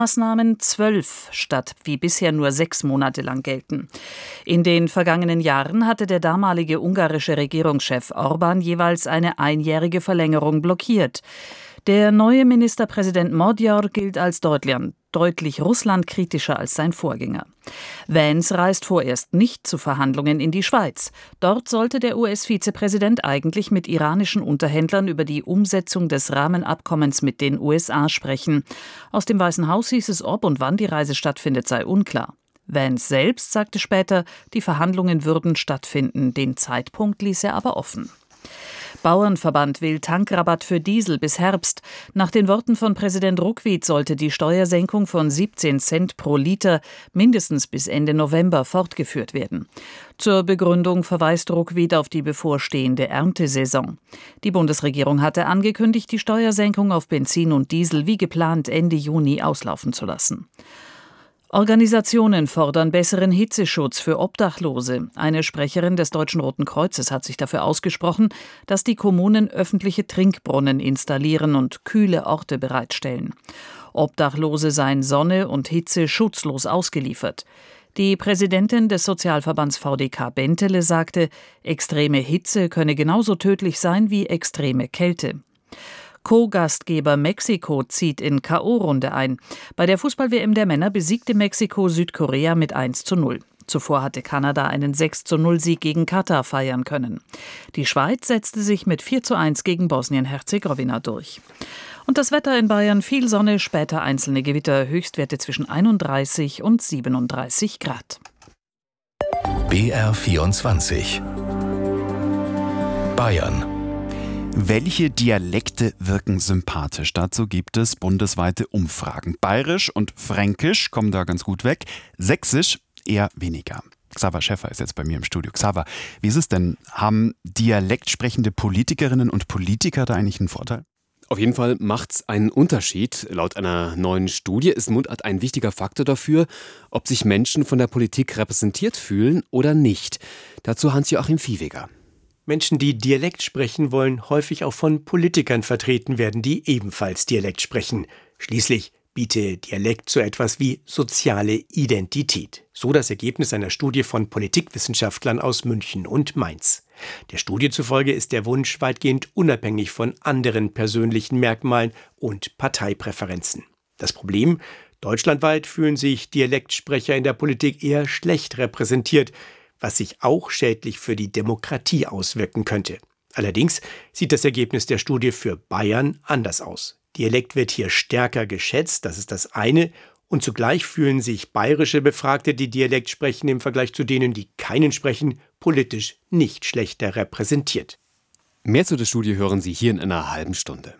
Maßnahmen 12 statt wie bisher nur 6 Monate lang gelten. In den vergangenen Jahren hatte der damalige ungarische Regierungschef Orbán jeweils eine einjährige Verlängerung blockiert. Der neue Ministerpräsident Magyar gilt als deutlich russlandkritischer als sein Vorgänger. Vance reist vorerst nicht zu Verhandlungen in die Schweiz. Dort sollte der US-Vizepräsident eigentlich mit iranischen Unterhändlern über die Umsetzung des Rahmenabkommens mit den USA sprechen. Aus dem Weißen Haus hieß es, ob und wann die Reise stattfindet, sei unklar. Vance selbst sagte später, die Verhandlungen würden stattfinden. Den Zeitpunkt ließ er aber offen. Bauernverband will Tankrabatt für Diesel bis Herbst. Nach den Worten von Präsident Ruckwied sollte die Steuersenkung von 17 Cent pro Liter mindestens bis Ende November fortgeführt werden. Zur Begründung verweist Ruckwied auf die bevorstehende Erntesaison. Die Bundesregierung hatte angekündigt, die Steuersenkung auf Benzin und Diesel wie geplant Ende Juni auslaufen zu lassen. Organisationen fordern besseren Hitzeschutz für Obdachlose. Eine Sprecherin des Deutschen Roten Kreuzes hat sich dafür ausgesprochen, dass die Kommunen öffentliche Trinkbrunnen installieren und kühle Orte bereitstellen. Obdachlose seien Sonne und Hitze schutzlos ausgeliefert. Die Präsidentin des Sozialverbands VDK Bentele sagte, extreme Hitze könne genauso tödlich sein wie extreme Kälte. Co-Gastgeber Mexiko zieht in K.O.-Runde ein. Bei der Fußball-WM der Männer besiegte Mexiko Südkorea mit 1:0. Zuvor hatte Kanada einen 6:0-Sieg gegen Katar feiern können. Die Schweiz setzte sich mit 4:1 gegen Bosnien-Herzegowina durch. Und das Wetter in Bayern: viel Sonne, später einzelne Gewitter, Höchstwerte zwischen 31 und 37 Grad. BR24 Bayern. Welche Dialekte wirken sympathisch? Dazu gibt es bundesweite Umfragen. Bayerisch und Fränkisch kommen da ganz gut weg, Sächsisch eher weniger. Xaver Schäffer ist jetzt bei mir im Studio. Xaver, wie ist es denn? Haben dialektsprechende Politikerinnen und Politiker da eigentlich einen Vorteil? Auf jeden Fall macht's einen Unterschied. Laut einer neuen Studie ist Mundart ein wichtiger Faktor dafür, ob sich Menschen von der Politik repräsentiert fühlen oder nicht. Dazu Hans-Joachim Viehweger. Menschen, die Dialekt sprechen, wollen häufig auch von Politikern vertreten werden, die ebenfalls Dialekt sprechen. Schließlich biete Dialekt so etwas wie soziale Identität. So das Ergebnis einer Studie von Politikwissenschaftlern aus München und Mainz. Der Studie zufolge ist der Wunsch weitgehend unabhängig von anderen persönlichen Merkmalen und Parteipräferenzen. Das Problem: deutschlandweit fühlen sich Dialektsprecher in der Politik eher schlecht repräsentiert, was sich auch schädlich für die Demokratie auswirken könnte. Allerdings sieht das Ergebnis der Studie für Bayern anders aus. Dialekt wird hier stärker geschätzt, das ist das eine, und zugleich fühlen sich bayerische Befragte, die Dialekt sprechen, im Vergleich zu denen, die keinen sprechen, politisch nicht schlechter repräsentiert. Mehr zu der Studie hören Sie hier in einer halben Stunde.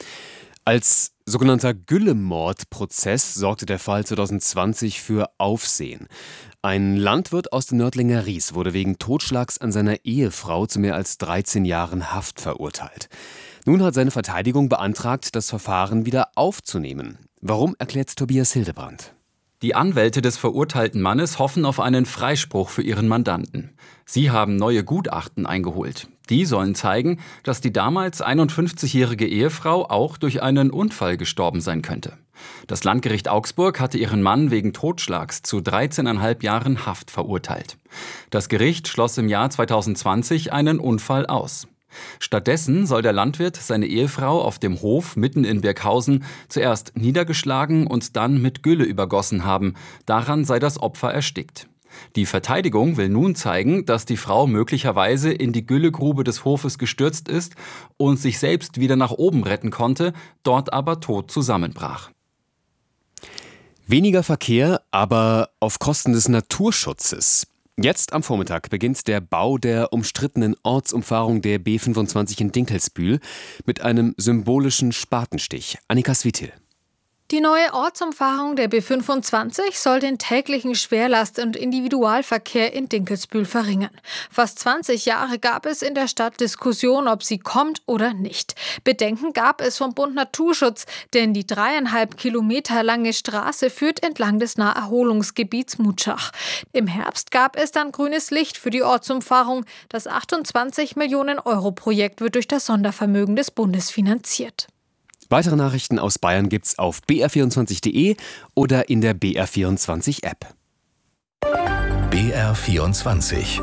Als sogenannter Güllemord-Prozess sorgte der Fall 2020 für Aufsehen. Ein Landwirt aus den Nördlinger Ries wurde wegen Totschlags an seiner Ehefrau zu mehr als 13 Jahren Haft verurteilt. Nun hat seine Verteidigung beantragt, das Verfahren wieder aufzunehmen. Warum, erklärt Tobias Hildebrand. Die Anwälte des verurteilten Mannes hoffen auf einen Freispruch für ihren Mandanten. Sie haben neue Gutachten eingeholt. Die sollen zeigen, dass die damals 51-jährige Ehefrau auch durch einen Unfall gestorben sein könnte. Das Landgericht Augsburg hatte ihren Mann wegen Totschlags zu 13,5 Jahren Haft verurteilt. Das Gericht schloss im Jahr 2020 einen Unfall aus. Stattdessen soll der Landwirt seine Ehefrau auf dem Hof mitten in Birkhausen zuerst niedergeschlagen und dann mit Gülle übergossen haben. Daran sei das Opfer erstickt. Die Verteidigung will nun zeigen, dass die Frau möglicherweise in die Güllegrube des Hofes gestürzt ist und sich selbst wieder nach oben retten konnte, dort aber tot zusammenbrach. Weniger Verkehr, aber auf Kosten des Naturschutzes. Jetzt am Vormittag beginnt der Bau der umstrittenen Ortsumfahrung der B25 in Dinkelsbühl mit einem symbolischen Spatenstich. Annika Switil. Die neue Ortsumfahrung der B25 soll den täglichen Schwerlast- und Individualverkehr in Dinkelsbühl verringern. Fast 20 Jahre gab es in der Stadt Diskussion, ob sie kommt oder nicht. Bedenken gab es vom Bund Naturschutz, denn die 3,5 Kilometer lange Straße führt entlang des Naherholungsgebiets Mutschach. Im Herbst gab es dann grünes Licht für die Ortsumfahrung. Das 28 Millionen Euro Projekt wird durch das Sondervermögen des Bundes finanziert. Weitere Nachrichten aus Bayern gibt's auf br24.de oder in der BR24-App. BR24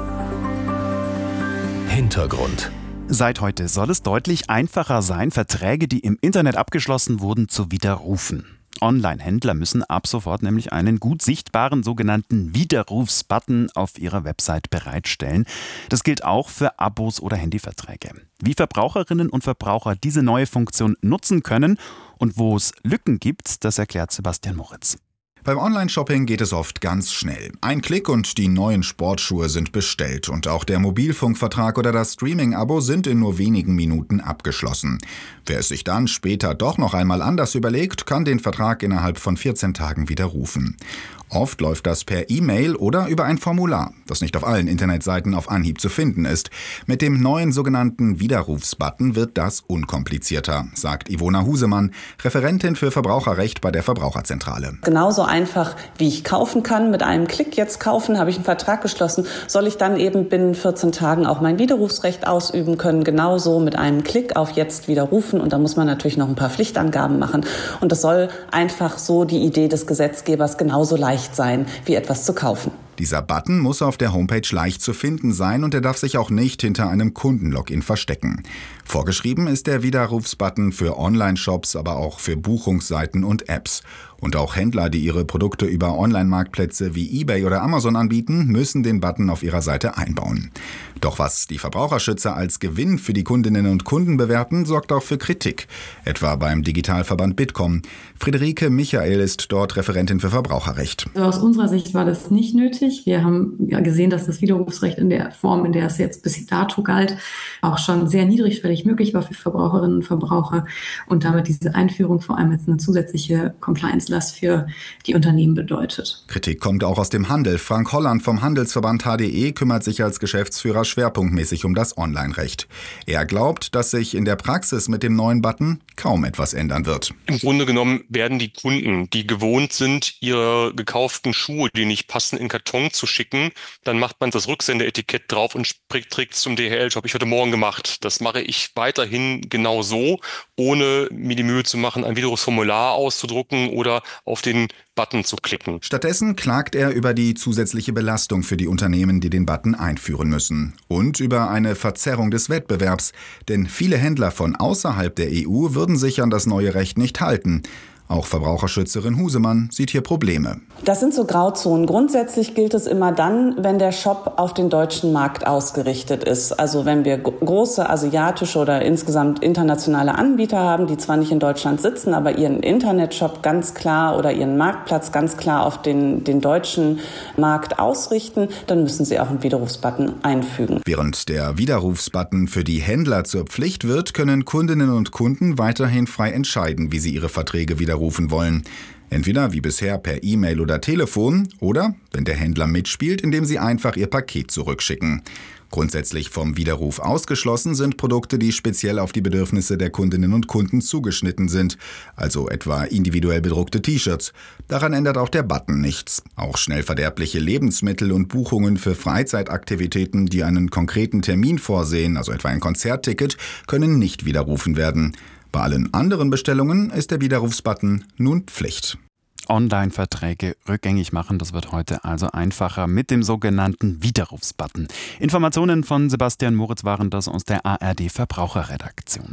Hintergrund. Seit heute soll es deutlich einfacher sein, Verträge, die im Internet abgeschlossen wurden, zu widerrufen. Online-Händler müssen ab sofort nämlich einen gut sichtbaren sogenannten Widerrufsbutton auf ihrer Website bereitstellen. Das gilt auch für Abos oder Handyverträge. Wie Verbraucherinnen und Verbraucher diese neue Funktion nutzen können und wo es Lücken gibt, das erklärt Sebastian Moritz. Beim Online-Shopping geht es oft ganz schnell. Ein Klick und die neuen Sportschuhe sind bestellt und auch der Mobilfunkvertrag oder das Streaming-Abo sind in nur wenigen Minuten abgeschlossen. Wer es sich dann später doch noch einmal anders überlegt, kann den Vertrag innerhalb von 14 Tagen widerrufen. Oft läuft das per E-Mail oder über ein Formular, das nicht auf allen Internetseiten auf Anhieb zu finden ist. Mit dem neuen sogenannten Widerrufsbutton wird das unkomplizierter, sagt Ivona Husemann, Referentin für Verbraucherrecht bei der Verbraucherzentrale. Genauso einfach, wie ich kaufen kann, mit einem Klick jetzt kaufen, habe ich einen Vertrag geschlossen, soll ich dann eben binnen 14 Tagen auch mein Widerrufsrecht ausüben können, genauso mit einem Klick auf jetzt widerrufen, und da muss man natürlich noch ein paar Pflichtangaben machen, und das soll einfach so die Idee des Gesetzgebers genauso leicht sein, wie etwas zu kaufen. Dieser Button muss auf der Homepage leicht zu finden sein und er darf sich auch nicht hinter einem Kundenlogin verstecken. Vorgeschrieben ist der Widerrufsbutton für Online-Shops, aber auch für Buchungsseiten und Apps. Und auch Händler, die ihre Produkte über Online-Marktplätze wie eBay oder Amazon anbieten, müssen den Button auf ihrer Seite einbauen. Doch was die Verbraucherschützer als Gewinn für die Kundinnen und Kunden bewerten, sorgt auch für Kritik. Etwa beim Digitalverband Bitkom. Friederike Michael ist dort Referentin für Verbraucherrecht. Aus unserer Sicht war das nicht nötig. Wir haben ja gesehen, dass das Widerrufsrecht in der Form, in der es jetzt bis dato galt, auch schon sehr niedrigschwellig möglich war für Verbraucherinnen und Verbraucher und damit diese Einführung vor allem jetzt eine zusätzliche Compliance-Last für die Unternehmen bedeutet. Kritik kommt auch aus dem Handel. Frank Holland vom Handelsverband HDE kümmert sich als Geschäftsführer schwerpunktmäßig um das Online-Recht. Er glaubt, dass sich in der Praxis mit dem neuen Button kaum etwas ändern wird. Im Grunde genommen werden die Kunden, die gewohnt sind, ihre gekauften Schuhe, die nicht passen, in Karton zu schicken, dann macht man das Rücksendeetikett drauf und trägt es zum DHL-Shop. Ich heute Morgen gemacht. Das mache ich weiterhin genau so, ohne mir die Mühe zu machen, ein Widerrufsformular auszudrucken oder auf den Button zu klicken. Stattdessen klagt er über die zusätzliche Belastung für die Unternehmen, die den Button einführen müssen. Und über eine Verzerrung des Wettbewerbs. Denn viele Händler von außerhalb der EU würden sich an das neue Recht nicht halten. Auch Verbraucherschützerin Husemann sieht hier Probleme. Das sind so Grauzonen. Grundsätzlich gilt es immer dann, wenn der Shop auf den deutschen Markt ausgerichtet ist. Also wenn wir große asiatische oder insgesamt internationale Anbieter haben, die zwar nicht in Deutschland sitzen, aber ihren Internetshop ganz klar oder ihren Marktplatz ganz klar auf den deutschen Markt ausrichten, dann müssen sie auch einen Widerrufsbutton einfügen. Während der Widerrufsbutton für die Händler zur Pflicht wird, können Kundinnen und Kunden weiterhin frei entscheiden, wie sie ihre Verträge widerrufen wollen. Entweder wie bisher per E-Mail oder Telefon oder, wenn der Händler mitspielt, indem sie einfach ihr Paket zurückschicken. Grundsätzlich vom Widerruf ausgeschlossen sind Produkte, die speziell auf die Bedürfnisse der Kundinnen und Kunden zugeschnitten sind, also etwa individuell bedruckte T-Shirts. Daran ändert auch der Button nichts. Auch schnell verderbliche Lebensmittel und Buchungen für Freizeitaktivitäten, die einen konkreten Termin vorsehen, also etwa ein Konzertticket, können nicht widerrufen werden. Bei allen anderen Bestellungen ist der Widerrufsbutton nun Pflicht. Online-Verträge rückgängig machen, das wird heute also einfacher mit dem sogenannten Widerrufsbutton. Informationen von Sebastian Moritz waren das aus der ARD Verbraucherredaktion.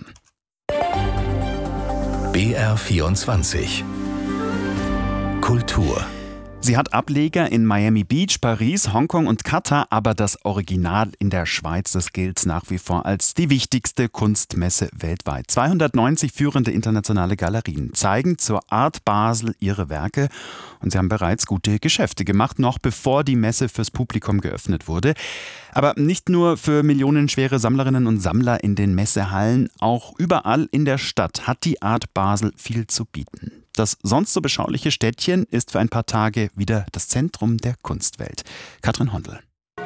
BR24 Kultur. Sie hat Ableger in Miami Beach, Paris, Hongkong und Katar, aber das Original in der Schweiz, das gilt nach wie vor als die wichtigste Kunstmesse weltweit. 290 führende internationale Galerien zeigen zur Art Basel ihre Werke und sie haben bereits gute Geschäfte gemacht, noch bevor die Messe fürs Publikum geöffnet wurde. Aber nicht nur für millionenschwere Sammlerinnen und Sammler in den Messehallen, auch überall in der Stadt hat die Art Basel viel zu bieten. Das sonst so beschauliche Städtchen ist für ein paar Tage wieder das Zentrum der Kunstwelt. Katrin Hondel.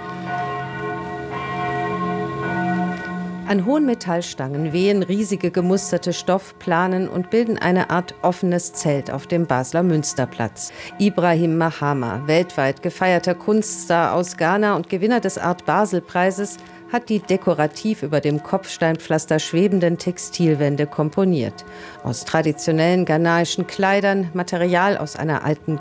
An hohen Metallstangen wehen riesige gemusterte Stoffplanen und bilden eine Art offenes Zelt auf dem Basler Münsterplatz. Ibrahim Mahama, weltweit gefeierter Kunststar aus Ghana und Gewinner des Art Basel Preises, hat die dekorativ über dem Kopfsteinpflaster schwebenden Textilwände komponiert. Aus traditionellen ghanaischen Kleidern, Material aus einer alten